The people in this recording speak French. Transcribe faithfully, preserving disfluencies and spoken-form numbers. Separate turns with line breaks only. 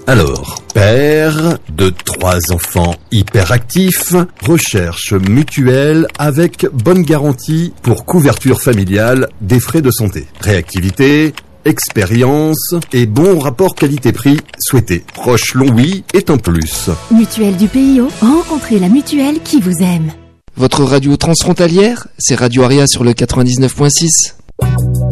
Alors, père de trois enfants hyperactifs, recherche mutuelle avec bonne garantie pour couverture familiale des frais de santé. Réactivité, expérience et bon rapport qualité-prix souhaité. Proche long oui est un plus.
Mutuelle du P I O, rencontrez la mutuelle qui vous aime.
Votre radio transfrontalière, c'est Radio Aria sur le quatre-vingt-dix-neuf point six.